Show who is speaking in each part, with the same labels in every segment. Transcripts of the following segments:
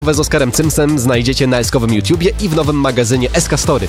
Speaker 1: Z Oskarem Cymsem znajdziecie na eskowym YouTubie i w nowym magazynie SK Story.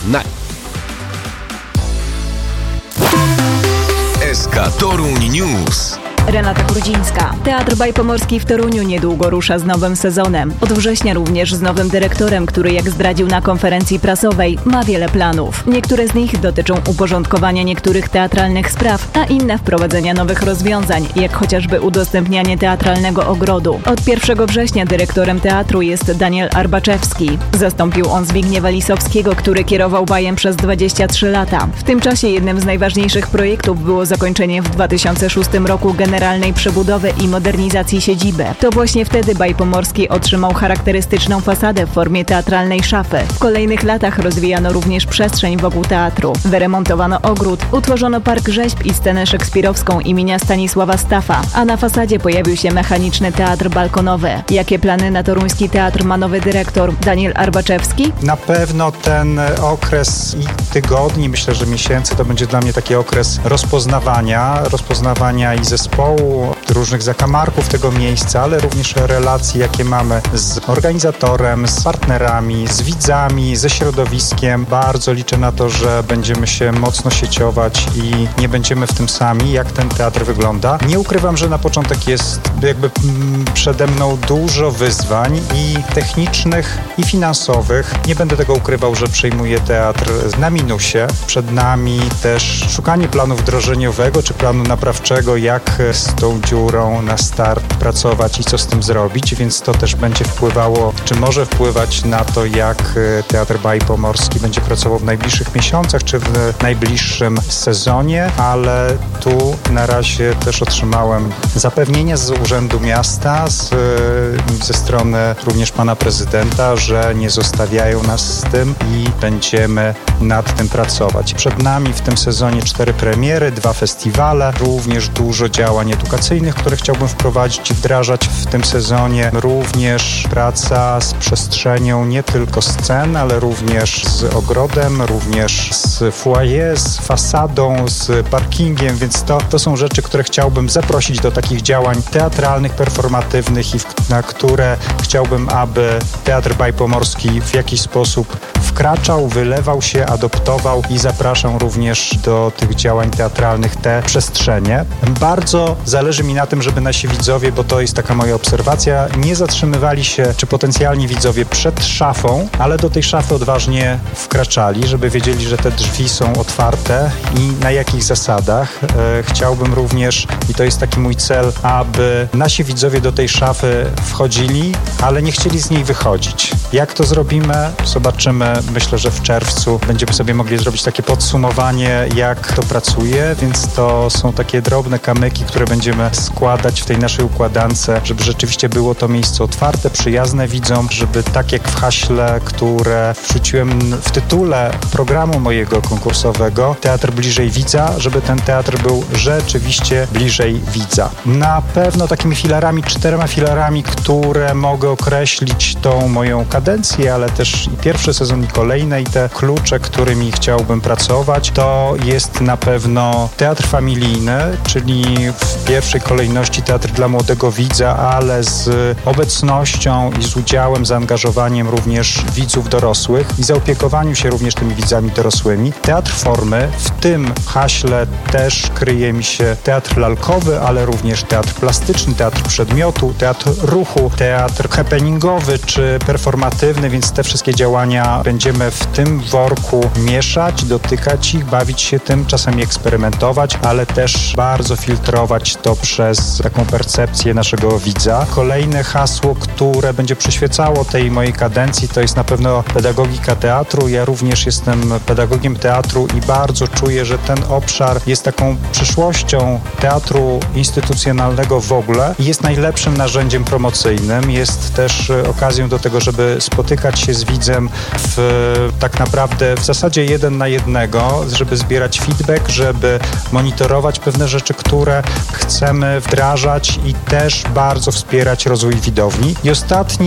Speaker 2: SK Toruń News.
Speaker 3: Renata Grudzińska. Teatr Bajpomorski w Toruniu niedługo rusza z nowym sezonem. Od września również z nowym dyrektorem, który, jak zdradził na konferencji prasowej, ma wiele planów. Niektóre z nich dotyczą uporządkowania niektórych teatralnych spraw, a inne wprowadzenia nowych rozwiązań, jak chociażby udostępnianie teatralnego ogrodu. Od 1 września dyrektorem teatru jest Daniel Arbaczewski. Zastąpił on Zbigniewa Lisowskiego, który kierował Bajem przez 23 lata. W tym czasie jednym z najważniejszych projektów było zakończenie w 2006 roku generalnej przebudowy i modernizacji siedziby. To właśnie wtedy Baj Pomorski otrzymał charakterystyczną fasadę w formie teatralnej szafy. W kolejnych latach rozwijano również przestrzeń wokół teatru. Wyremontowano ogród, utworzono park rzeźb i scenę szekspirowską imienia Stanisława Stafa, a na fasadzie pojawił się mechaniczny teatr balkonowy. Jakie plany na toruński teatr ma nowy dyrektor Daniel Arbaczewski?
Speaker 4: Na pewno ten okres i tygodni, myślę, że miesięcy, to będzie dla mnie taki okres rozpoznawania i zespołu, różnych zakamarków tego miejsca, ale również relacji, jakie mamy z organizatorem, z partnerami, z widzami, ze środowiskiem. Bardzo liczę na to, że będziemy się mocno sieciować i nie będziemy w tym sami, jak ten teatr wygląda. Nie ukrywam, że na początek jest jakby przede mną dużo wyzwań i technicznych, i finansowych. Nie będę tego ukrywał, że przejmuję teatr na minusie. Przed nami też szukanie planu wdrożeniowego czy planu naprawczego, jak z tą dziurą na start pracować i co z tym zrobić, więc to też będzie wpływało, czy może wpływać na to, jak Teatr Baj Pomorski będzie pracował w najbliższych miesiącach, czy w najbliższym sezonie, ale tu na razie też otrzymałem zapewnienie z Urzędu Miasta, ze strony również pana prezydenta, że nie zostawiają nas z tym i będziemy nad tym pracować. Przed nami w tym sezonie 4 premiery, 2 festiwale, również dużo działań edukacyjnych, które chciałbym wprowadzić i wdrażać w tym sezonie. Również praca z przestrzenią nie tylko scen, ale również z ogrodem, również z foyer, z fasadą, z parkingiem, więc to są rzeczy, które chciałbym zaprosić do takich działań teatralnych, performatywnych i na które chciałbym, aby Teatr Baj Pomorski w jakiś sposób wkraczał, wylewał się, adoptował i zapraszam również do tych działań teatralnych te przestrzenie. Bardzo zależy mi na tym, żeby nasi widzowie, bo to jest taka moja obserwacja, nie zatrzymywali się, czy potencjalni widzowie, przed szafą, ale do tej szafy odważnie wkraczali, żeby wiedzieli, że te drzwi są otwarte i na jakich zasadach. Chciałbym również, i to jest taki mój cel, aby nasi widzowie do tej szafy wchodzili, ale nie chcieli z niej wychodzić. Jak to zrobimy? Zobaczymy. Myślę, że w czerwcu będziemy sobie mogli zrobić takie podsumowanie, jak to pracuje, więc to są takie drobne kamyki, które będziemy składać w tej naszej układance, żeby rzeczywiście było to miejsce otwarte, przyjazne widzom, żeby tak jak w haśle, które wrzuciłem w tytule programu mojego konkursowego, Teatr bliżej widza, żeby ten teatr był rzeczywiście bliżej widza. Na pewno takimi 4 filarami, które mogę określić tą moją kadencję, ale też i pierwszy sezon i kolejne i te klucze, którymi chciałbym pracować, to jest na pewno teatr familijny, czyli w pierwszej kolejności teatr dla młodego widza, ale z obecnością i z udziałem, zaangażowaniem również widzów dorosłych i zaopiekowaniu się również tymi widzami dorosłymi. Teatr formy, w tym haśle też kryje mi się teatr lalkowy, ale również teatr plastyczny, teatr przedmiotu, teatr ruchu, teatr happeningowy czy performatywny, więc te wszystkie działania będziemy w tym worku mieszać, dotykać ich, bawić się tym, czasami eksperymentować, ale też bardzo filtrować to przez taką percepcję naszego widza. Kolejne hasło, które będzie przyświecało tej mojej kadencji, to jest na pewno pedagogika teatru. Ja również jestem pedagogiem teatru i bardzo czuję, że ten obszar jest taką przyszłością teatru instytucjonalnego w ogóle i jest najlepszym narzędziem promocyjnym. Jest też okazją do tego, żeby spotykać się z widzem tak naprawdę w zasadzie 1 na 1, żeby zbierać feedback, żeby monitorować pewne rzeczy, które chcemy wdrażać i też bardzo wspierać rozwój widowni. I ostatni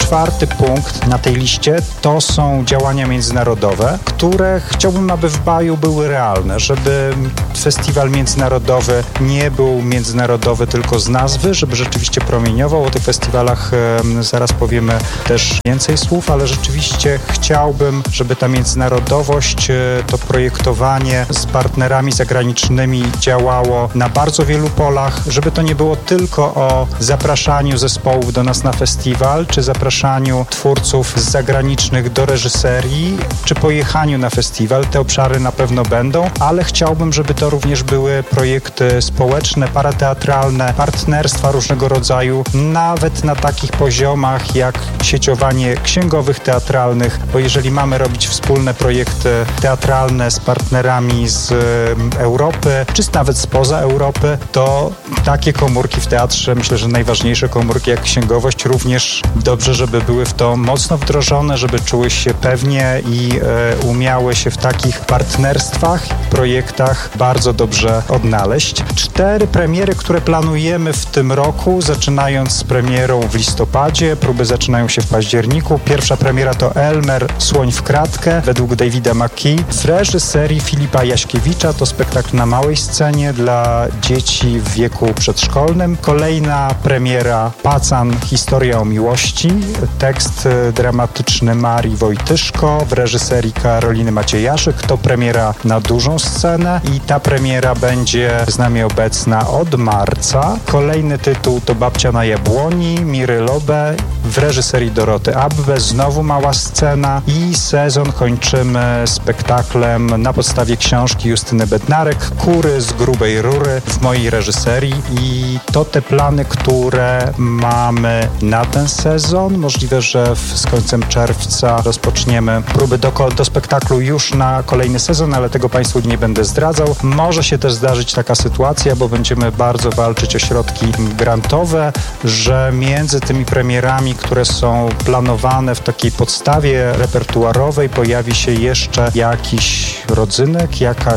Speaker 4: 4. punkt na tej liście to są działania międzynarodowe, które chciałbym, aby w Baju były realne, żeby festiwal międzynarodowy nie był międzynarodowy tylko z nazwy, żeby rzeczywiście promieniował. O tych festiwalach zaraz powiemy też więcej słów, ale rzeczywiście chciałbym, żeby ta międzynarodowość, to projektowanie z partnerami zagranicznymi działało na bardzo wielu polach, żeby to nie było tylko o zapraszaniu zespołów do nas na festiwal, czy zapraszaniu twórców zagranicznych do reżyserii, czy pojechaniu na festiwal. Te obszary na pewno będą, ale chciałbym, żeby to również były projekty społeczne, parateatralne, partnerstwa różnego rodzaju, nawet na takich poziomach jak sieciowanie księgowych teatralnych, bo jeżeli mamy robić wspólne projekty teatralne z partnerami z Europy, czy nawet spoza Europy, to takie komórki w teatrze, myślę, że najważniejsze komórki jak księgowość, również dobrze, żeby były w to mocno wdrożone, żeby czuły się pewnie i umiały się w takich partnerstwach, projektach bardzo dobrze odnaleźć. 4 premiery, które planujemy w tym roku, zaczynając z premierą w listopadzie, próby zaczynają się w październiku. Pierwsza premiera to Elmer, Słoń w kratkę, według Davida McKee, w reżyserii Filipa Jaśkiewicza. To spektakl na małej scenie dla dzieci w wieku przedszkolnym. Kolejna premiera Pacan, historia o miłości, tekst dramatyczny Marii Wojtyszko w reżyserii Karoliny Maciejaszyk. To premiera na dużą scenę i ta premiera będzie z nami obecna od marca. Kolejny tytuł to Babcia na jabłoni Miry Lobe w reżyserii Doroty Abbe. Znowu mała scena i sezon kończymy spektaklem na podstawie książki Justyny Bednarek Kury z grubej rury w mojej reżyserii i to te plany, które mamy na ten sezon. Możliwe, że z końcem czerwca rozpoczniemy próby do spektaklu już na kolejny sezon, ale tego Państwu nie będę zdradzał. Może się też zdarzyć taka sytuacja, bo będziemy bardzo walczyć o środki grantowe, że między tymi premierami, które są planowane w takiej podstawie repertuarowej, pojawi się jeszcze jakiś rodzynek,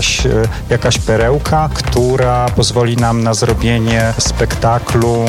Speaker 4: jakaś perełka, która pozwoli nam na zrobienie spektaklu,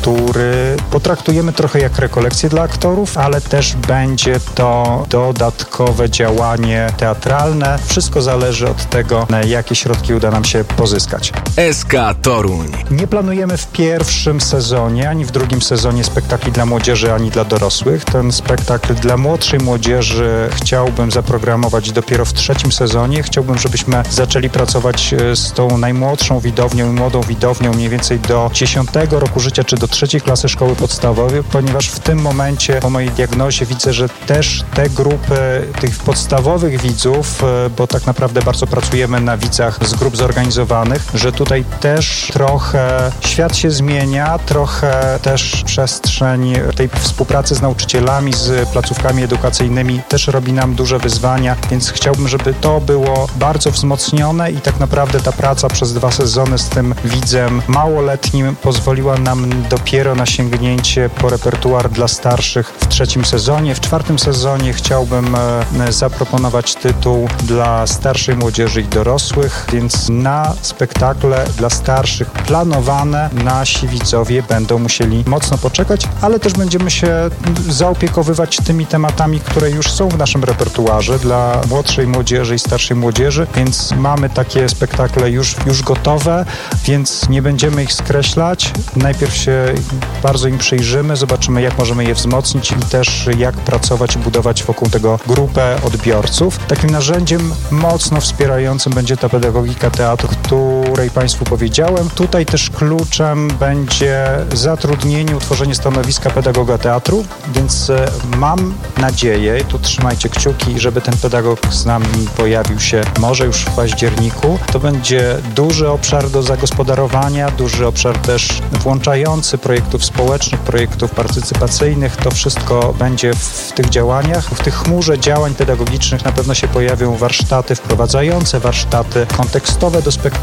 Speaker 4: który potraktujemy trochę jak rekolekcję dla aktorów, ale też będzie to dodatkowe działanie teatralne. Wszystko zależy od tego, jakie środki uda nam się pozyskać.
Speaker 2: SK Toruń.
Speaker 4: Nie planujemy w pierwszym sezonie, ani w drugim sezonie spektakli dla młodzieży, ani dla dorosłych. Ten spektakl dla młodszej młodzieży chciałbym zaprogramować dopiero w 3. sezonie. Chciałbym, żebyśmy zaczęli pracować z tą najmłodszą widownią i młodą widownią mniej więcej do 10 roku życia, czy do 3. klasy szkoły podstawowej, ponieważ w tym momencie po mojej diagnozie widzę, że też te grupy tych podstawowych widzów, bo tak naprawdę bardzo pracujemy na widzach z grup zorganizowanych, że tutaj też trochę świat się zmienia, trochę też przestrzeń tej współpracy z nauczycielami, z placówkami edukacyjnymi też robi nam duże wyzwania, więc chciałbym, żeby to było bardzo wzmocnione i tak naprawdę ta praca przez 2 sezony z tym widzem małoletnim pozwoliła nam dopiero na sięgnięcie po repertuar dla starszych w 3. sezonie. W 4. sezonie chciałbym zaproponować tytuł dla starszej młodzieży i dorosłych, więc na spektakle dla starszych planowane nasi widzowie będą musieli mocno poczekać, ale też będziemy się zaopiekowywać tymi tematami, które już są w naszym repertuarze dla młodszej młodzieży i starszej młodzieży, więc mamy takie spektakle już gotowe, więc nie będziemy ich skreślać. Najpierw się bardzo im przyjrzymy, zobaczymy, jak możemy je wzmocnić i też jak pracować i budować wokół tego grupę odbiorców. Takim narzędziem mocno wspierającym będzie ta pedagogika teatru, której Państwu powiedziałem. Tutaj też kluczem będzie zatrudnienie, utworzenie stanowiska pedagoga teatru, więc mam nadzieję, tu trzymajcie kciuki, żeby ten pedagog z nami pojawił się może już w październiku. To będzie duży obszar do zagospodarowania, duży obszar też włączający projektów społecznych, projektów partycypacyjnych. To wszystko będzie w tych działaniach. W tych chmurze działań pedagogicznych na pewno się pojawią warsztaty wprowadzające, warsztaty kontekstowe do spektakli,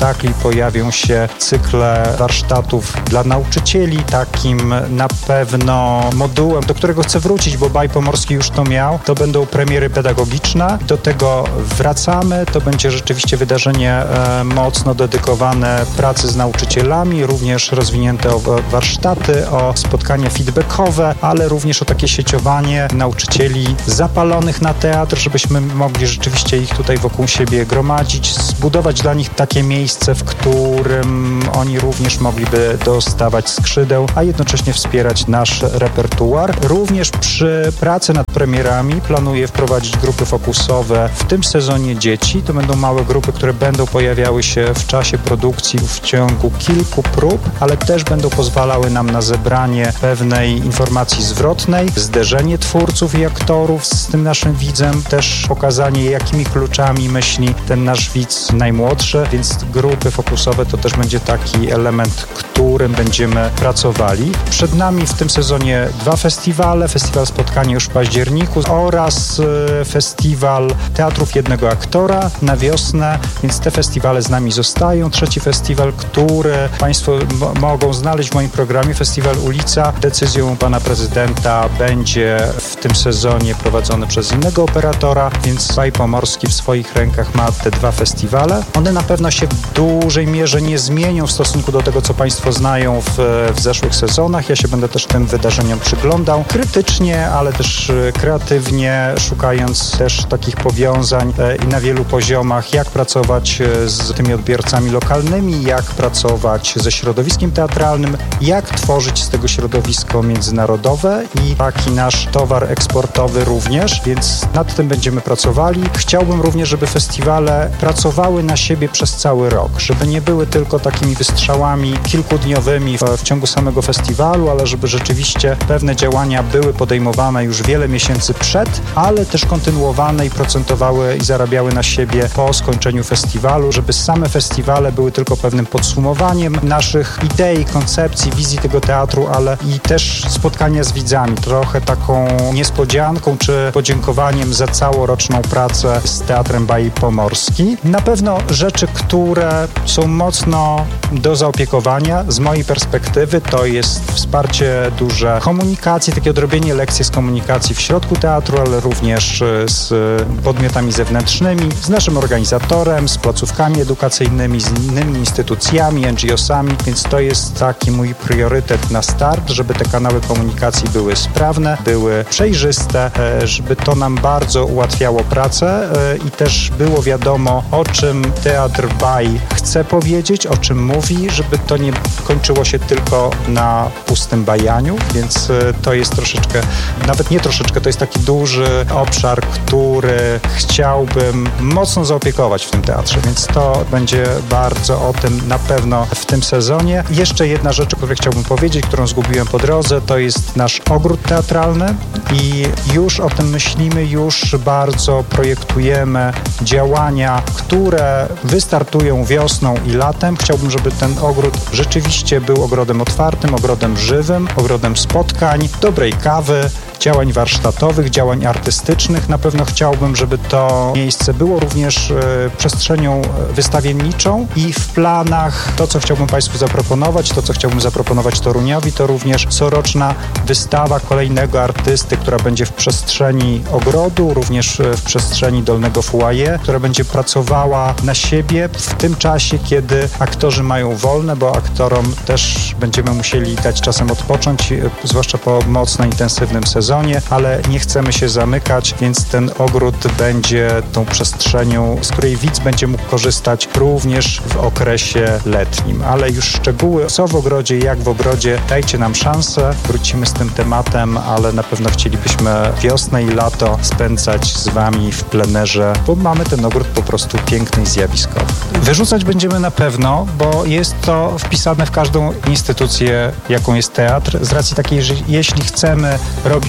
Speaker 4: pojawią się cykle warsztatów dla nauczycieli. Takim na pewno modułem, do którego chcę wrócić, bo Baj Pomorski już to miał, to będą premiery pedagogiczne. Do tego wracamy. To będzie rzeczywiście wydarzenie mocno dedykowane pracy z nauczycielami, również rozwinięte o warsztaty, o spotkania feedbackowe, ale również o takie sieciowanie nauczycieli zapalonych na teatr, żebyśmy mogli rzeczywiście ich tutaj wokół siebie gromadzić, zbudować dla nich takie miejsce, w którym oni również mogliby dostawać skrzydeł, a jednocześnie wspierać nasz repertuar. Również przy pracy nad premierami planuję wprowadzić grupy fokusowe w tym sezonie dzieci. To będą małe grupy, które będą pojawiały się w czasie produkcji w ciągu kilku prób, ale też będą pozwalały nam na zebranie pewnej informacji zwrotnej, zderzenie twórców i aktorów z tym naszym widzem, też pokazanie, jakimi kluczami myśli ten nasz widz najmłodszy, więc grupy fokusowe to też będzie taki element, którym będziemy pracowali. Przed nami w tym sezonie 2 festiwale. Festiwal Spotkanie już w październiku oraz festiwal Teatrów Jednego Aktora na wiosnę, więc te festiwale z nami zostają. 3. festiwal, który Państwo mogą znaleźć w moim programie, Festiwal Ulica, decyzją pana prezydenta będzie w tym sezonie prowadzony przez innego operatora, więc Baj Pomorski w swoich rękach ma te 2 festiwale. One na pewno się w dużej mierze nie zmienią w stosunku do tego, co Państwo znają w zeszłych sezonach. Ja się będę też tym wydarzeniom przyglądał krytycznie, ale też kreatywnie, szukając też takich powiązań i na wielu poziomach, jak pracować z tymi odbiorcami lokalnymi, jak pracować ze środowiskiem teatralnym, jak tworzyć z tego środowisko międzynarodowe i taki nasz towar eksportowy również, więc nad tym będziemy pracowali. Chciałbym również, żeby festiwale pracowały na siebie przez cały rok, żeby nie były tylko takimi wystrzałami kilkudniowymi w ciągu samego festiwalu, ale żeby rzeczywiście pewne działania były podejmowane już wiele miesięcy przed, ale też kontynuowane i procentowały i zarabiały na siebie po skończeniu festiwalu, żeby same festiwale były tylko pewnym podsumowaniem naszych idei, koncepcji, wizji tego teatru, ale i też spotkania z widzami, trochę taką niespodzianką czy podziękowaniem za całoroczną pracę z Teatrem Baj Pomorski. Na pewno rzeczy, które są mocno do zaopiekowania z mojej perspektywy, to jest wsparcie duże komunikacji, takie odrobienie lekcji z komunikacji w środku teatru, ale również z podmiotami zewnętrznymi, z naszym organizatorem, z placówkami edukacyjnymi, z innymi instytucjami, NGO-sami, więc to jest taki mój priorytet na start, żeby te kanały komunikacji były sprawne, były przejrzyste, żeby to nam bardzo ułatwiało pracę i też było wiadomo, o czym Teatr Baj chce powiedzieć, o czym mówi, żeby to nie kończyło się tylko na pustym bajaniu, więc to jest troszeczkę, nawet nie troszeczkę, to jest taki duży obszar, który chciałbym mocno zaopiekować w tym teatrze, więc to będzie bardzo o tym na pewno w tym sezonie. Jeszcze jedna rzecz, o której chciałbym powiedzieć, którą zgubiłem po drodze, to jest nasz ogród teatralny i już o tym myślimy, już bardzo projektujemy działania, które wystartują wiosną i latem. Chciałbym, żeby ten ogród rzeczywiście był ogrodem otwartym, ogrodem żywym, ogrodem spotkań, dobrej kawy, działań warsztatowych, działań artystycznych. Na pewno chciałbym, żeby to miejsce było również przestrzenią wystawienniczą i w planach to, co chciałbym Państwu zaproponować, to, co chciałbym zaproponować Toruniowi, to również coroczna wystawa kolejnego artysty, która będzie w przestrzeni ogrodu, również w przestrzeni dolnego foyer, która będzie pracowała na siebie w tym czasie, kiedy aktorzy mają wolne, bo aktorom też będziemy musieli dać czasem odpocząć, zwłaszcza po mocno intensywnym sezonie, ale nie chcemy się zamykać, więc ten ogród będzie tą przestrzenią, z której widz będzie mógł korzystać również w okresie letnim. Ale już szczegóły, co w ogrodzie, jak w ogrodzie, dajcie nam szansę, wrócimy z tym tematem, ale na pewno chcielibyśmy wiosnę i lato spędzać z Wami w plenerze, bo mamy ten ogród po prostu piękny i zjawiskowy. Wyrzucać będziemy na pewno, bo jest to wpisane w każdą instytucję, jaką jest teatr, z racji takiej, że jeśli chcemy robić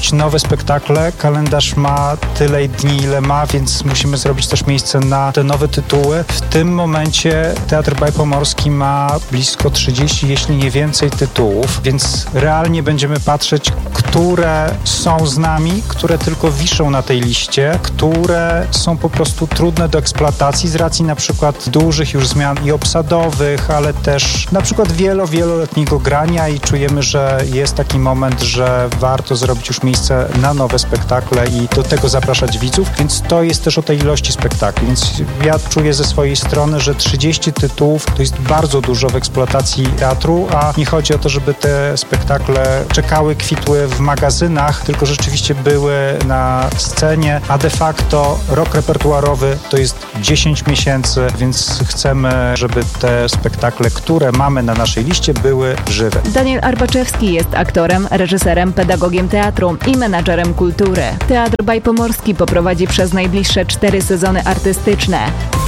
Speaker 4: robić nowe spektakle. Kalendarz ma tyle dni, ile ma, więc musimy zrobić też miejsce na te nowe tytuły. W tym momencie Teatr Bajpomorski ma blisko 30, jeśli nie więcej tytułów, więc realnie będziemy patrzeć, które są z nami, które tylko wiszą na tej liście, które są po prostu trudne do eksploatacji z racji na przykład dużych już zmian i obsadowych, ale też na przykład wieloletniego grania i czujemy, że jest taki moment, że warto zrobić już miejsce na nowe spektakle i do tego zapraszać widzów, więc to jest też o tej ilości spektakli, więc ja czuję ze swojej strony, że 30 tytułów to jest bardzo dużo w eksploatacji teatru, a nie chodzi o to, żeby te spektakle czekały, kwitły w magazynach, tylko rzeczywiście były na scenie, a de facto rok repertuarowy to jest 10 miesięcy, więc chcemy, żeby te spektakle, które mamy na naszej liście, były żywe.
Speaker 3: Daniel Arbaczewski jest aktorem, reżyserem, pedagogiem teatru i menadżerem kultury. Teatr Bajpomorski poprowadzi przez najbliższe 4 sezony artystyczne.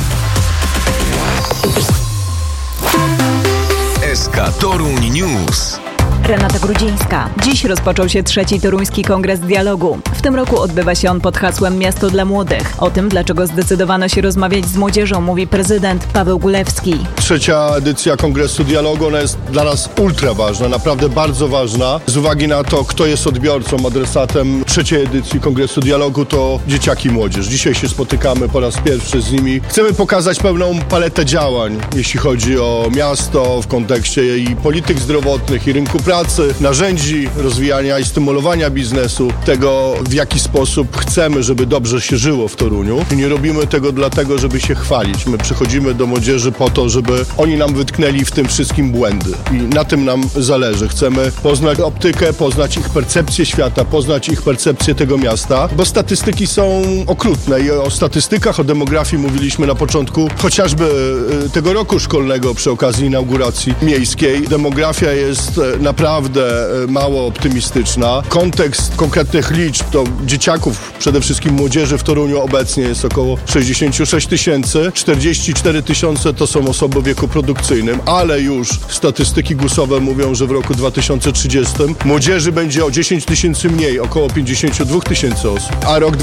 Speaker 2: SK Toruń News.
Speaker 3: Renata Grudzińska. Dziś rozpoczął się 3. Toruński Kongres Dialogu. W tym roku odbywa się on pod hasłem Miasto dla Młodych. O tym, dlaczego zdecydowano się rozmawiać z młodzieżą, mówi prezydent Paweł Gulewski.
Speaker 5: 3. edycja Kongresu Dialogu, ona jest dla nas ultra ważna, naprawdę bardzo ważna. Z uwagi na to, kto jest odbiorcą, adresatem 3. edycji Kongresu Dialogu, to dzieciaki i młodzież. Dzisiaj się spotykamy po raz pierwszy z nimi. Chcemy pokazać pewną paletę działań, jeśli chodzi o miasto w kontekście i polityk zdrowotnych, i rynku pracy, narzędzi rozwijania i stymulowania biznesu, tego w jaki sposób chcemy, żeby dobrze się żyło w Toruniu. I nie robimy tego dlatego, żeby się chwalić. My przychodzimy do młodzieży po to, żeby oni nam wytknęli w tym wszystkim błędy. I na tym nam zależy. Chcemy poznać optykę, poznać ich percepcję świata, poznać ich percepcję tego miasta, bo statystyki są okrutne i o statystykach, o demografii mówiliśmy na początku chociażby tego roku szkolnego przy okazji inauguracji miejskiej. Demografia jest naprawdę mało optymistyczna. Kontekst konkretnych liczb to dzieciaków, przede wszystkim młodzieży w Toruniu obecnie jest około 66 tysięcy, 44 tysiące to są osoby w wieku produkcyjnym, ale już statystyki GUS-owe mówią, że w roku 2030 młodzieży będzie o 10 tysięcy mniej, około 52 tysięcy osób, a rok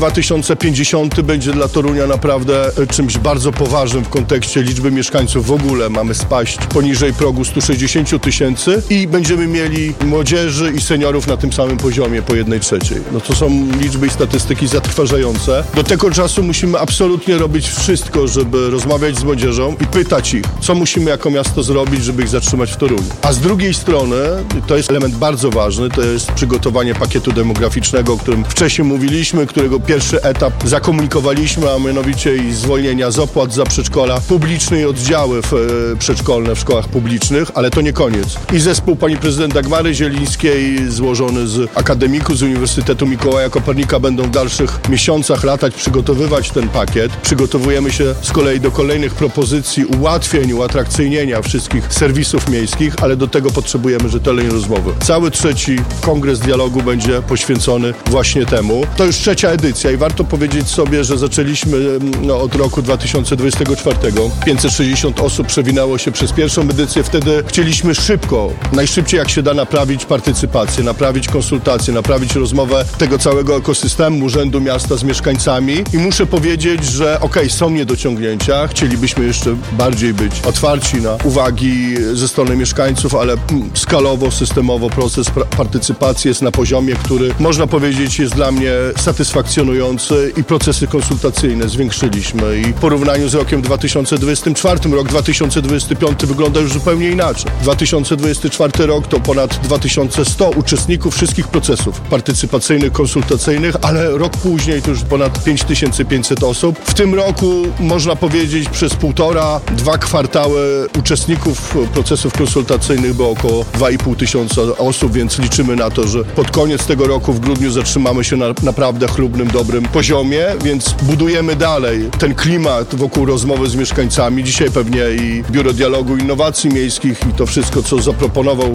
Speaker 5: 2050 będzie dla Torunia naprawdę czymś bardzo poważnym w kontekście liczby mieszkańców w ogóle. Mamy spaść poniżej progu 160 tysięcy i będziemy mieli młodzieży i seniorów na tym samym poziomie po 1/3. No to są liczby i statystyki zatrważające. Do tego czasu musimy absolutnie robić wszystko, żeby rozmawiać z młodzieżą i pytać ich, co musimy jako miasto zrobić, żeby ich zatrzymać w Toruniu. A z drugiej strony, to jest element bardzo ważny, to jest przygotowanie pakietu demograficznego, o którym wcześniej mówiliśmy, którego pierwszy etap zakomunikowaliśmy, a mianowicie i zwolnienia z opłat za przedszkola publiczne i oddziały przedszkolne w szkołach publicznych, ale to nie koniec. I zespół pani prezydent Dagmary Zielińskiej, złożony z akademików z Uniwersytetu Mikołaja Kopernika, będą w dalszych miesiącach, latach przygotowywać ten pakiet. Przygotowujemy się z kolei do kolejnych propozycji ułatwień, uatrakcyjnienia wszystkich serwisów miejskich, ale do tego potrzebujemy rzetelnej rozmowy. Cały 3. Kongres Dialogu będzie poświęcony właśnie temu. To już 3. edycja i warto powiedzieć sobie, że zaczęliśmy od roku 2024. 560 osób przewinęło się przez pierwszą edycję. Wtedy chcieliśmy szybko, najszybciej jak się da, naprawić partycypację, naprawić konsultacje, naprawić rozmowę tego całego ekosystemu Urzędu Miasta z mieszkańcami i muszę powiedzieć, że są niedociągnięcia, chcielibyśmy jeszcze bardziej być otwarci na uwagi ze strony mieszkańców, ale skalowo, systemowo proces partycypacji jest na poziomie, który można powiedzieć jest dla mnie satysfakcjonujący i procesy konsultacyjne zwiększyliśmy i w porównaniu z rokiem 2024, rok 2025 wygląda już zupełnie inaczej. 2024 rok to ponad 2100 uczestników wszystkich procesów partycypacyjnych, konsultacyjnych, ale rok później to już ponad 5500 osób. W tym roku można powiedzieć przez 1,5–2 kwartały uczestników procesów konsultacyjnych było około 2500 osób, więc liczymy na to, że pod koniec tego roku w grudniu zatrzymamy się na naprawdę chlubnym, dobrym poziomie, więc budujemy dalej ten klimat wokół rozmowy z mieszkańcami. Dzisiaj pewnie i Biuro Dialogu i Innowacji Miejskich i to wszystko, co zaproponował zespół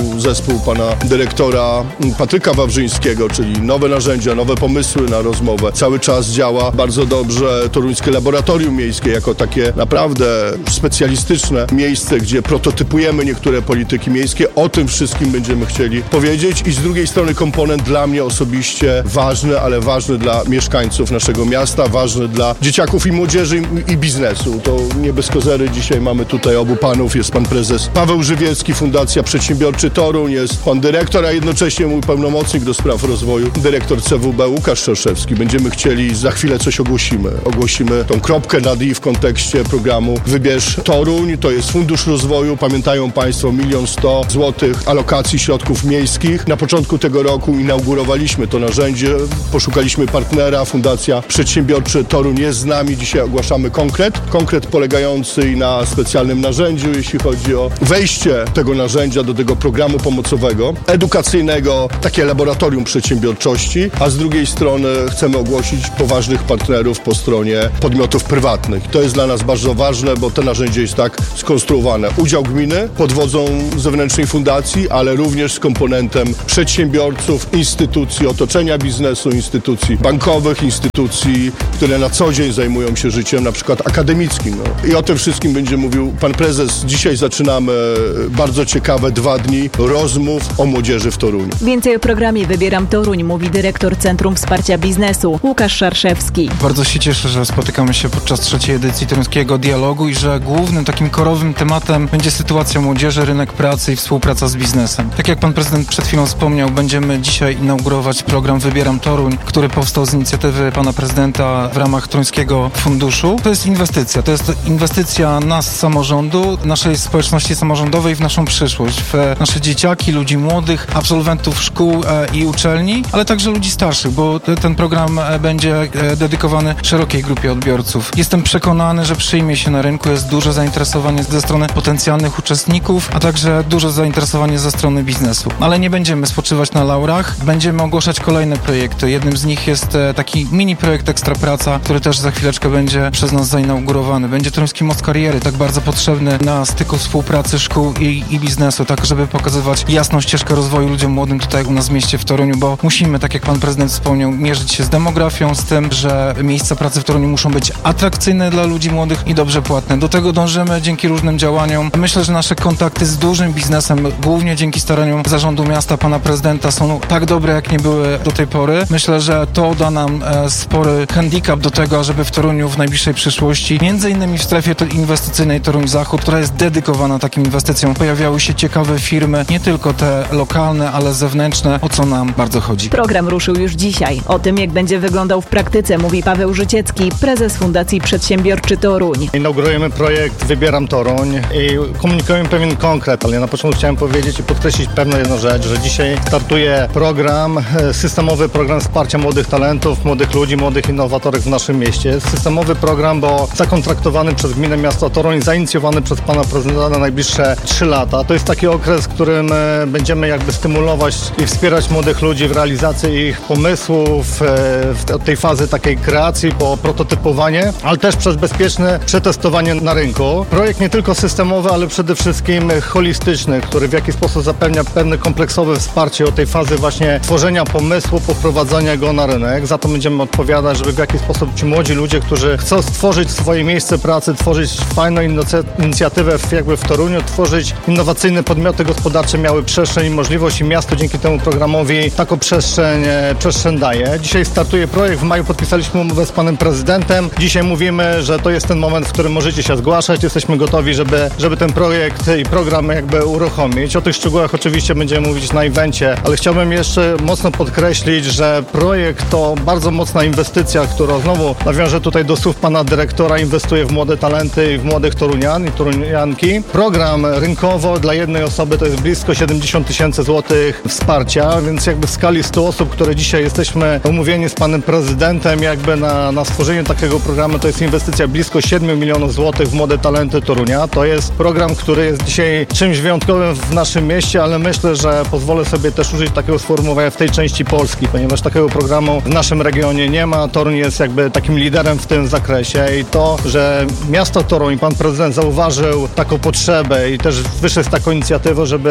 Speaker 5: zespół pana dyrektora Patryka Wawrzyńskiego, czyli nowe narzędzia, nowe pomysły na rozmowę. Cały czas działa bardzo dobrze Toruńskie Laboratorium Miejskie jako takie naprawdę specjalistyczne miejsce, gdzie prototypujemy niektóre polityki miejskie. O tym wszystkim będziemy chcieli powiedzieć i z drugiej strony komponent dla mnie osobiście ważny, ale ważny dla mieszkańców naszego miasta, ważny dla dzieciaków i młodzieży i biznesu. To nie bez kozery. Dzisiaj mamy tutaj obu panów. Jest pan prezes Paweł Żywiecki, Fundacja Przedsiębiorczy Toruń, jest pan dyrektor, a jednocześnie mój pełnomocnik do spraw rozwoju, dyrektor CWB Łukasz Czarszewski. Będziemy chcieli, za chwilę coś ogłosimy. Ogłosimy tą kropkę nad i w kontekście programu Wybierz Toruń. To jest Fundusz Rozwoju. Pamiętają państwo 1 100 000 złotych alokacji środków miejskich. Na początku tego roku inaugurowaliśmy to narzędzie. Poszukaliśmy partnera. Fundacja Przedsiębiorczy Toruń jest z nami. Dzisiaj ogłaszamy konkret polegający na specjalnym narzędziu, jeśli chodzi o wejście tego narzędzia do tego programu pomocowego, edukacyjnego, takie laboratorium przedsiębiorczości, a z drugiej strony chcemy ogłosić poważnych partnerów po stronie podmiotów prywatnych. To jest dla nas bardzo ważne, bo to narzędzie jest tak skonstruowane. Udział gminy pod wodzą zewnętrznej fundacji, ale również z komponentem przedsiębiorców, instytucji otoczenia biznesu, instytucji bankowych, instytucji, które na co dzień zajmują się życiem, na przykład akademickim. I o tym wszystkim będzie mówił pan prezes. Dzisiaj zaczynamy bardzo ciekawe 2 dni rozmów o młodzieży w Toruniu.
Speaker 3: Więcej o programie Wybieram Toruń mówi dyrektor Centrum Wsparcia Biznesu Łukasz Czarszewski.
Speaker 6: Bardzo się cieszę, że spotykamy się podczas 3. edycji Toruńskiego Dialogu i że głównym takim korowym tematem będzie sytuacja młodzieży, rynek pracy i współpraca z biznesem. Tak jak pan prezydent przed chwilą wspomniał, będziemy dzisiaj inaugurować program Wybieram Toruń, który powstał z inicjatywy pana prezydenta w ramach Toruńskiego Funduszu. To jest inwestycja nas, samorządu, naszej społeczności samorządowej w naszą przyszłość, w nasze dzieciaki, ludzi młodych, absolwentów szkół i uczelni, ale także ludzi starszych, bo ten program będzie dedykowany szerokiej grupie odbiorców. Jestem przekonany, że przyjmie się na rynku, jest duże zainteresowanie ze strony potencjalnych uczestników, a także duże zainteresowanie ze strony biznesu. Ale nie będziemy spoczywać na laurach, będziemy ogłaszać kolejne projekty. Jednym z nich jest taki mini projekt Ekstrapraca, który też za chwileczkę będzie przez nas zainaugurowany. Będzie Toruński Most Kariery, tak bardzo potrzebny na styku współpracy szkół i biznesu, tak żeby pokazywać jasną ścieżkę rozwoju ludziom młodym tutaj u nas w mieście w Toruniu, bo musimy, tak jak pan prezydent wspomniał, mierzyć się z demografią, z tym, że miejsca pracy w Toruniu muszą być atrakcyjne dla ludzi młodych i dobrze płatne. Do tego dążymy dzięki różnym działaniom. Myślę, że nasze kontakty z dużym biznesem, głównie dzięki staraniom zarządu miasta, pana prezydenta, są tak dobre, jak nie były do tej pory. Myślę, że to da nam spory handicap do tego, żeby w Toruniu w najbliższej przyszłości, między innymi w strefie inwestycyjnej Toruń Zachód, która jest dedykowana takim inwestycjom, pojawiały się ciekawe firmy, nie tylko te lokalne, ale zewnętrzne, o co nam bardzo chodzi.
Speaker 3: Program ruszył już dzisiaj. O tym, jak będzie wyglądał w praktyce, mówi Paweł Życiecki, prezes Fundacji Przedsiębiorczy Toruń.
Speaker 7: Inaugurujemy projekt Wybieram Toruń i komunikujemy pewien konkret, ale ja na początku chciałem powiedzieć i podkreślić pewną jedną rzecz, że dzisiaj startuje program, systemowy program wsparcia młodych talentów, młodych ludzi, młodych innowatorów w naszym mieście. Jest systemowy program, bo zakontraktowany przez Gminę Miasta Toruń, zainicjowany przez pana prezydenta na najbliższe 3 lata. To jest taki okres, w którym będziemy jakby stymulować i wspierać młodych ludzi w realizacji ich pomysłów, od tej fazy takiej kreacji po prototypowanie, ale też przez bezpieczne przetestowanie na rynku. Projekt nie tylko systemowy, ale przede wszystkim holistyczny, który w jakiś sposób zapewnia pewne kompleksowe wsparcie od tej fazy właśnie tworzenia pomysłu, poprowadzania go na rynek. Za to będziemy odpowiadać, żeby w jakiś sposób ci młodzi ludzie, którzy chcą stworzyć swoje miejsce pracy, tworzyć fajną inicjatywę w Toruniu, tworzyć innowacyjne podmioty gospodarcze, miały przestrzeń i możliwość i miasto dzięki temu programowi taką przestrzeń daje. Dzisiaj startuje projekt, w maju podpisaliśmy umowę z panem prezydentem. Dzisiaj mówimy, że to jest ten moment, w którym możecie się zgłaszać. Jesteśmy gotowi, żeby ten projekt i program jakby uruchomić. O tych szczegółach oczywiście będziemy mówić na evencie, ale chciałbym jeszcze mocno podkreślić, że projekt to bardzo mocna inwestycja, która znowu nawiążę tutaj do słów pana dyrektora, inwestuje w młode talenty i w młodych Torunian i Torunianki. Program rynkowo dla jednej osoby to jest blisko 70 000 złotych wsparcia, więc jakby w skali 100 osób, które dzisiaj jesteśmy umówieni z panem prezydentem jakby na stworzeniu takiego programu, to jest inwestycja blisko 7 milionów złotych w młode talenty Torunia. To jest program, który jest dzisiaj czymś wyjątkowym w naszym mieście, ale myślę, że pozwolę sobie też użyć takiego sformułowania w tej części Polski, ponieważ takiego programu w naszym regionie nie ma. Toruń jest jakby takim liderem w tym zakresie i to, że miasto Toruń, pan prezydent zauważył taką potrzebę i też wyszedł z taką inicjatywą, żeby coś z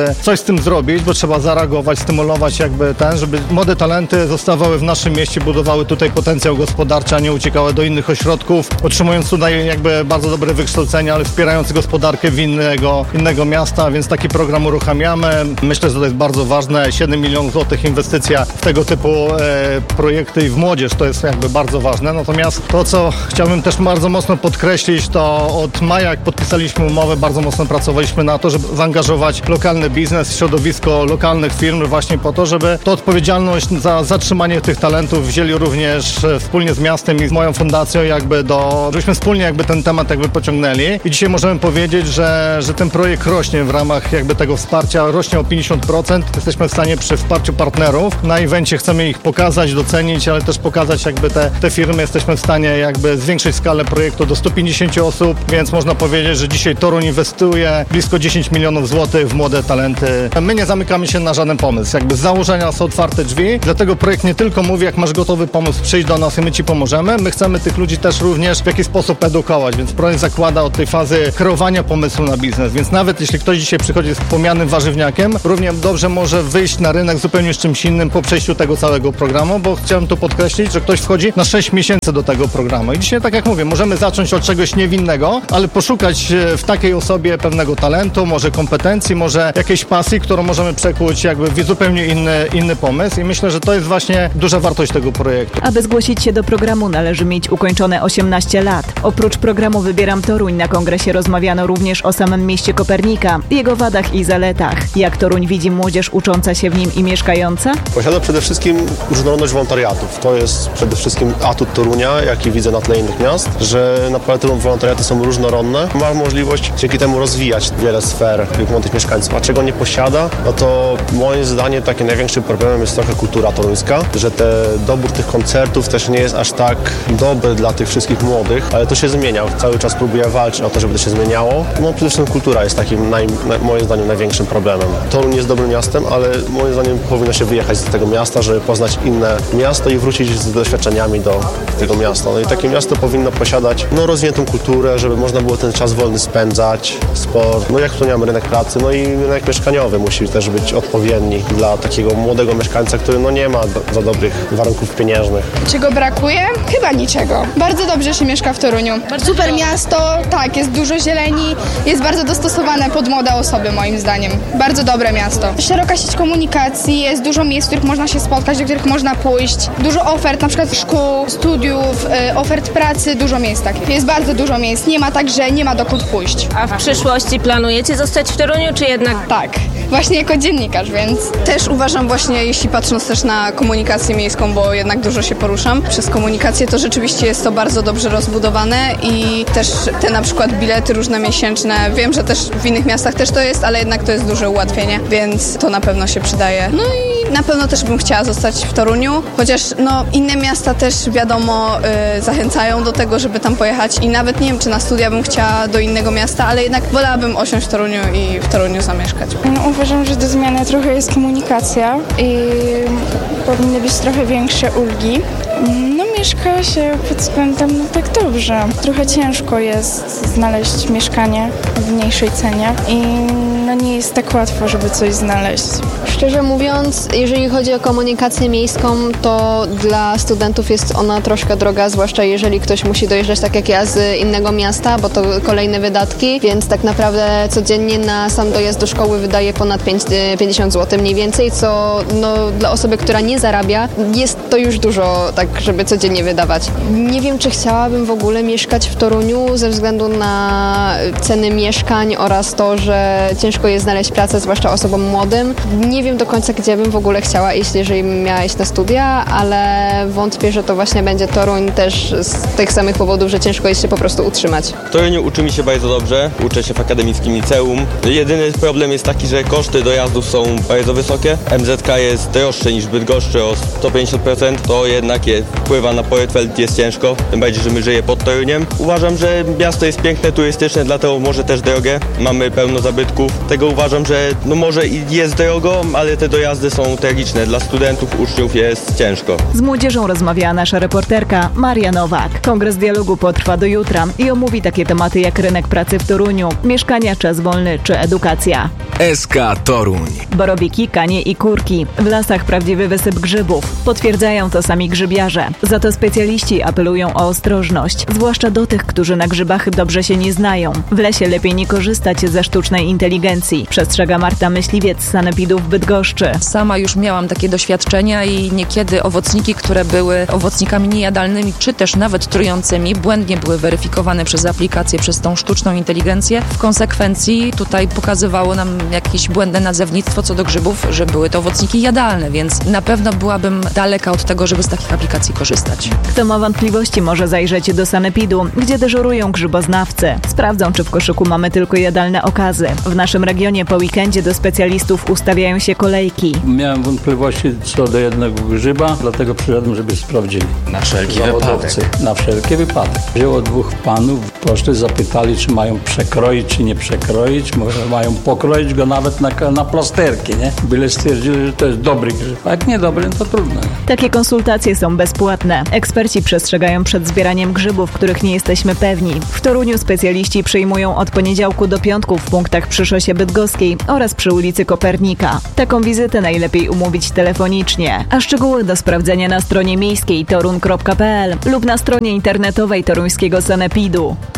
Speaker 7: tym zrobić, bo trzeba zareagować, stymulować żeby młode talenty zostawały w naszym mieście, budowały tutaj potencjał gospodarczy, a nie uciekały do innych ośrodków, otrzymując tutaj bardzo dobre wykształcenie, ale wspierając gospodarkę innego miasta, więc taki program uruchamiamy. Myślę, że to jest bardzo ważne. 7 milionów złotych inwestycja w tego typu projekty i w młodzież to jest bardzo ważne. Natomiast to, co chciałbym też bardzo mocno podkreślić, to od maja, jak podpisaliśmy umowę, bardzo mocno pracowaliśmy na to, żeby zaangażować lokalny biznes, środowisko lokalnych firm właśnie po to, żeby tę odpowiedzialność za zatrzymanie tych talentów wzięli również wspólnie z miastem i z moją fundacją żebyśmy wspólnie ten temat pociągnęli. I dzisiaj możemy powiedzieć, że ten projekt rośnie w ramach tego wsparcia, rośnie o 50%. Jesteśmy w stanie przy wsparciu partnerów. Na evencie chcemy ich pokazać, docenić, ale też pokazać te firmy. Jesteśmy w stanie zwiększyć skalę projektu do 150 osób, więc można powiedzieć, że dzisiaj Toruń inwestuje blisko 10 milionów złotych w młode talenty. My nie zamykamy się na żaden pomysł. Z założenia są otwarte drzwi, dlatego projekt nie tylko mówi, jak masz gotowy pomysł, przyjdź do nas i my ci pomożemy. My chcemy tych ludzi też również w jakiś sposób edukować, więc projekt zakłada od tej fazy kreowania pomysłu na biznes, więc nawet jeśli ktoś dzisiaj przychodzi z wspomnianym warzywniakiem, równie dobrze może wyjść na rynek zupełnie z czymś innym po przejściu tego całego programu, bo chciałem tu podkreślić, że ktoś wchodzi na 6 miesięcy do tego programu. I dzisiaj, tak jak mówię, możemy zacząć od czegoś niewinnego, ale poszukać w takiej osobie pewnego talentu, może kompetencji, może jakiejś pasji, którą możemy przekuć w zupełnie inny pomysł i myślę, że to jest właśnie duża wartość tego projektu.
Speaker 3: Aby zgłosić się do programu, należy mieć ukończone 18 lat. Oprócz programu Wybieram Toruń na kongresie rozmawiano również o samym mieście Kopernika, jego wadach i zaletach. Jak Toruń widzi młodzież ucząca się w nim i mieszkająca?
Speaker 8: Posiada przede wszystkim różnorodność wolontariatów. To jest przede wszystkim atut Torunia, jaki widzę na tle innych miast, że naprawdę te wolontariaty są różnorodne. Ma możliwość dzięki temu rozwijać wiele sfer młodych mieszkańców, a czego nie posiada, no to moim zdaniem takim największym problemem jest trochę kultura toruńska, że dobór tych koncertów też nie jest aż tak dobry dla tych wszystkich młodych, ale to się zmienia. Cały czas próbuję walczyć o to, żeby to się zmieniało. No przede wszystkim kultura jest takim moim zdaniem największym problemem. Toruń jest dobrym miastem, ale moim zdaniem powinno się wyjechać z tego miasta, żeby poznać inne miasto i wrócić z doświadczeniami do tego miasta. No i takie miasto powinno posiadać rozwiniętą kulturę, żeby można było ten czas wolny spędzać, sport. No jak wspomniałem, rynek pracy, no i rynek mieszkaniowy musi też być odpowiedni dla takiego młodego mieszkańca, który nie ma za dobrych warunków pieniężnych.
Speaker 9: Czego brakuje? Chyba niczego. Bardzo dobrze się mieszka w Toruniu. Super miasto, tak, jest dużo zieleni, jest bardzo dostosowane pod młode osoby moim zdaniem. Bardzo dobre miasto. Szeroka sieć komunikacji, jest dużo miejsc, w których można się spotkać, do których można pójść. Dużo ofert, na przykład szkół, studiów, ofert pracy, dużo miejsc takich. Jest bardzo dużo miejsc, nie ma tak, że nie ma dokąd pójść.
Speaker 10: A w przyszłości planujecie zostać w Toruniu, czy jednak?
Speaker 9: Tak, właśnie jako dziennikarz, więc...
Speaker 11: Też uważam właśnie, jeśli patrząc też na komunikację miejską, bo jednak dużo się poruszam, przez komunikację to rzeczywiście jest to bardzo dobrze rozbudowane i też te na przykład bilety różne miesięczne, wiem, że też w innych miastach też to jest, ale jednak to jest duże ułatwienie, więc to na pewno się przydaje. No i na pewno też bym chciała zostać w Toruniu, chociaż inne miasta też wiadomo zachęcają do tego, żeby tam pojechać i nawet nie wiem, czy na studia bym chciała do innego miasta, ale jednak wolałabym osiąść w Toruniu i w Toruniu zamieszkać.
Speaker 12: Uważam, że do zmiany trochę jest komunikacja i powinny być trochę większe ulgi. Mieszka się pod względem tak dobrze. Trochę ciężko jest znaleźć mieszkanie w mniejszej cenie i nie jest tak łatwo, żeby coś znaleźć.
Speaker 13: Szczerze mówiąc, jeżeli chodzi o komunikację miejską, to dla studentów jest ona troszkę droga, zwłaszcza jeżeli ktoś musi dojeżdżać tak jak ja z innego miasta, bo to kolejne wydatki, więc tak naprawdę codziennie na sam dojazd do szkoły wydaje ponad 50 zł mniej więcej, co dla osoby, która nie zarabia, jest to już dużo, tak żeby codziennie wydawać. Nie wiem, czy chciałabym w ogóle mieszkać w Toruniu ze względu na ceny mieszkań oraz to, że ciężko jest znaleźć pracę, zwłaszcza osobom młodym. Nie wiem do końca, gdzie bym w ogóle chciała iść, jeżeli bym miała iść na studia, ale wątpię, że to właśnie będzie Toruń też z tych samych powodów, że ciężko jest się po prostu utrzymać.
Speaker 14: W Toruniu uczy mi się bardzo dobrze, uczę się w akademickim liceum. Jedyny problem jest taki, że koszty dojazdów są bardzo wysokie. MZK jest droższe niż Bydgoszczy o 150%, to jednak wpływa na portfel jest ciężko, tym bardziej, że my żyjemy pod Toruniem. Uważam, że miasto jest piękne, turystyczne, dlatego może też drogie. Mamy pełno zabytków. Tego uważam, że może i jest drogo, ale te dojazdy są tragiczne. Dla studentów, uczniów jest ciężko.
Speaker 3: Z młodzieżą rozmawiała nasza reporterka Maria Nowak. Kongres dialogu potrwa do jutra i omówi takie tematy jak rynek pracy w Toruniu, mieszkania, czas wolny czy edukacja.
Speaker 2: SK Toruń.
Speaker 3: Borowiki, kanie i kurki. W lasach prawdziwy wysyp grzybów. Potwierdzają to sami grzybiarze. Za to specjaliści apelują o ostrożność, zwłaszcza do tych, którzy na grzybach dobrze się nie znają. W lesie lepiej nie korzystać ze sztucznej inteligencji, przestrzega Marta Myśliwiec z Sanepidu w Bydgoszczy.
Speaker 15: Sama już miałam takie doświadczenia i niekiedy owocniki, które były owocnikami niejadalnymi, czy też nawet trującymi, błędnie były weryfikowane przez aplikację, przez tą sztuczną inteligencję. W konsekwencji tutaj pokazywało nam jakieś błędne nazewnictwo co do grzybów, że były to owocniki jadalne, więc na pewno byłabym daleka od tego, żeby z takich aplikacji korzystać.
Speaker 3: Kto ma wątpliwości, może zajrzeć do Sanepidu, gdzie dyżurują grzyboznawcy. Sprawdzą, czy w koszyku mamy tylko jadalne okazy. W naszym regionie po weekendzie do specjalistów ustawiają się kolejki.
Speaker 16: Miałem wątpliwości co do jednego grzyba, dlatego przyszedłem, żeby sprawdzili.
Speaker 17: Na wszelki wypadek.
Speaker 16: Na wszelki wypadek. Wzięło dwóch panów, poszli, zapytali, czy mają przekroić, czy nie przekroić. Może mają pokroić go nawet na plasterki, nie? Byle stwierdzili, że to jest dobry grzyb. A jak niedobry, no to trudno. Nie?
Speaker 3: Takie konsultacje są bezpłatne. Eksperci przestrzegają przed zbieraniem grzybów, których nie jesteśmy pewni. W Toruniu specjaliści przyjmują od poniedziałku do piątku w punktach przy szosie bydgoskiej oraz przy ulicy Kopernika. Taką wizytę najlepiej umówić telefonicznie, a szczegóły do sprawdzenia na stronie miejskiej torun.pl lub na stronie internetowej toruńskiego Sanepidu.